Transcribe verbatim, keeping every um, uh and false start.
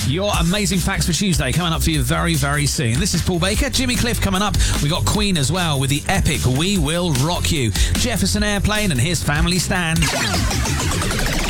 Your amazing facts for Tuesday coming up for you very, very soon. This is Paul Baker. Jimmy Cliff coming up. We got Queen as well with the epic We Will Rock You. Jefferson Airplane and his Family Stand.